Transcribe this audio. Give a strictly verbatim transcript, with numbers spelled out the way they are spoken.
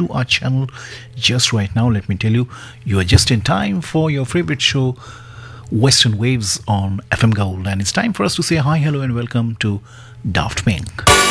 to our channel just right now, let me tell you, you are just in time for your favorite show, Western Waves on F M Gold. And it's time for us to say hi, hello, and welcome to Daft Pink.